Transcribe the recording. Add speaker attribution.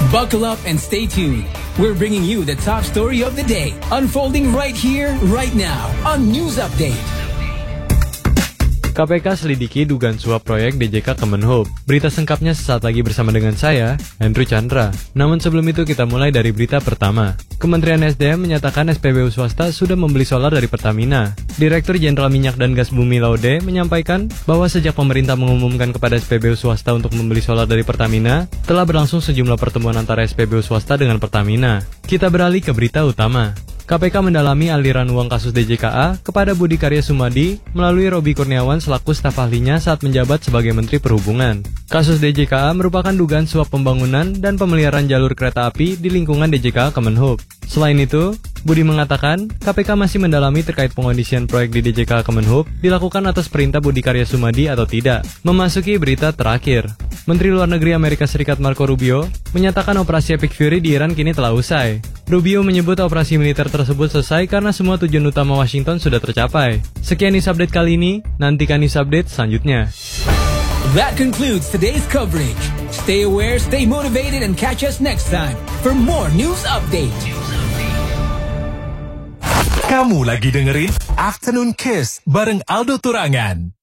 Speaker 1: Buckle up and stay tuned. We're bringing you the top story of the day, unfolding right here, right now, on News Update.
Speaker 2: KPK selidiki dugaan suap proyek DJK Kemenhub. Berita sengkapnya sesaat lagi bersama dengan saya, Andrew Chandra. Namun sebelum itu kita mulai dari berita pertama. Kementerian SDM menyatakan SPBU swasta sudah membeli solar dari Pertamina. Direktur Jenderal Minyak dan Gas Bumi Laude menyampaikan bahwa sejak pemerintah mengumumkan kepada SPBU swasta untuk membeli solar dari Pertamina, telah berlangsung sejumlah pertemuan antara SPBU swasta dengan Pertamina. Kita beralih ke berita utama. KPK mendalami aliran uang kasus DJKA kepada Budi Karya Sumadi melalui Robi Kurniawan selaku staf ahlinya saat menjabat sebagai Menteri Perhubungan. Kasus DJKA merupakan dugaan suap pembangunan dan pemeliharaan jalur kereta api di lingkungan DJKA Kemenhub. Selain itu, Budi mengatakan KPK masih mendalami terkait pengondisian proyek di DJKA Kemenhub dilakukan atas perintah Budi Karya Sumadi atau tidak. Memasuki berita terakhir. Menteri Luar Negeri Amerika Serikat Marco Rubio menyatakan operasi Epic Fury di Iran kini telah usai. Rubio menyebut operasi militer tersebut selesai karena semua tujuan utama Washington sudah tercapai. Sekian news update kali ini, nantikan news update selanjutnya.
Speaker 1: That concludes today's coverage. Stay aware, stay motivated, and catch us next time for more news update.
Speaker 3: Kamu lagi dengerin Afternoon Kiss bareng Aldo Turangan.